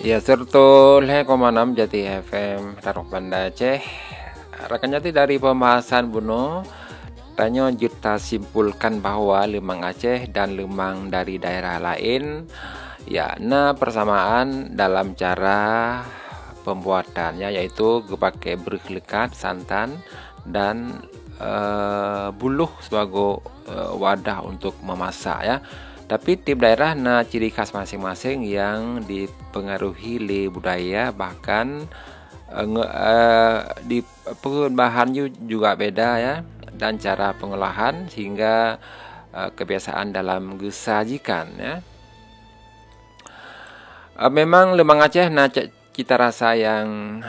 Ya, sertul 6,6 Jati FM Taruh Banda Aceh. Rakan Jati dari pembahasan Buno tanya kita simpulkan bahwa lemang Aceh dan lemang dari daerah lain ya persamaan dalam cara pembuatannya, yaitu pakai berik lekat, santan dan buluh sebagai wadah untuk memasak ya. Tapi tiap daerah ciri khas masing-masing yang dipengaruhi oleh budaya, bahkan di bahan juga beda ya, dan cara pengolahan sehingga kebiasaan dalam sajikan ya. Memang lemang Aceh cita rasa yang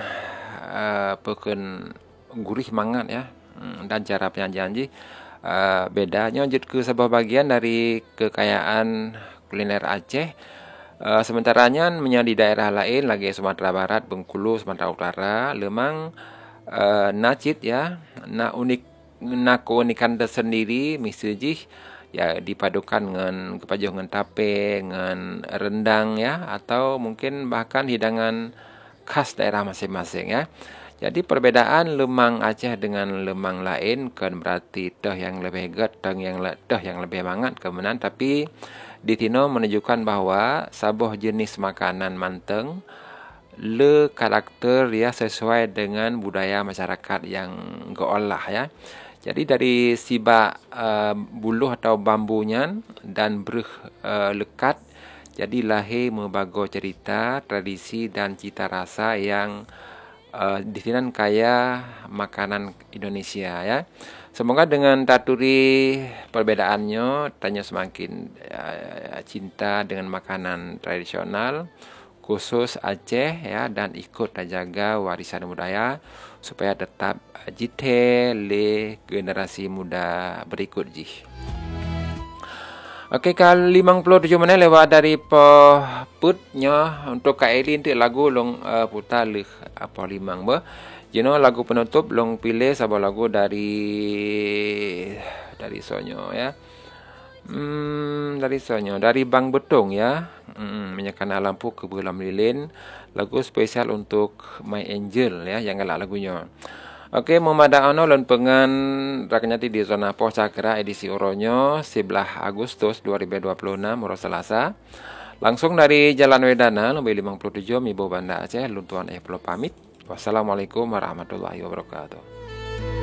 gurih banget ya, dan cara penyajian bedanya ke sebuah bagian dari kekayaan kuliner Aceh. Sementaranya menjadi daerah lain lagi Sumatera Barat, Bengkulu, Sumatera Utara, lemang nacit ya, keunikan tersendiri misalnya ya dipadukan dengan tape, dengan rendang ya, atau mungkin bahkan hidangan khas daerah masing-masing ya. Jadi perbedaan lemang Aceh dengan lemang lain kan berarti teh yang lebih geteng, teh yang lebih hangat kemudian, tapi di Tino menunjukkan bahwa sabuh jenis makanan manteng le karakter ya sesuai dengan budaya masyarakat yang geolah ya. Jadi dari sibak buluh atau bambunya dan beruh lekat, jadi lahir membago cerita, tradisi dan cita rasa yang di sini kaya makanan Indonesia ya. Semoga dengan taturi perbedaannya tanya semakin cinta dengan makanan tradisional khusus Aceh ya, dan ikut jaga warisan budaya supaya tetap jite le generasi muda berikut ji. Okey, kali 57 menit lewat dari putnya untuk Kak Elin tu lagu long putar le apa limang ba. Lagu penutup long pilih sebuah lagu dari Sonyo ya. Dari Sonyo, dari Bang Betong ya. Menyalakan lampu ke bulan lilin, lagu spesial untuk My Angel ya, yang galak lagunya. Okey, Muhammad Ano lan pengan rakyat di zona Poh Cakra edisi Oronyo 11 Agustus 2026 hari Selasa. Langsung dari Jalan Wedana nomor 57 Ibu Banda Aceh, Luntuan pamit. Wassalamualaikum warahmatullahi wabarakatuh.